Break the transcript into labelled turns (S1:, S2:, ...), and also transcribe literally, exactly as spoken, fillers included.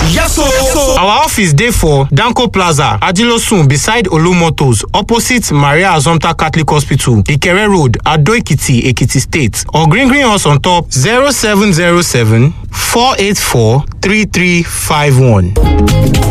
S1: Yes, so.
S2: Our office dey for Danko Plaza, Ajilosun, beside Olumotos, opposite Maria Azomta Catholic Hospital, Ikere Road, Ado Ekiti, Ekiti State. Or green green us on top zero seven zero seven, four eight four, three three five one.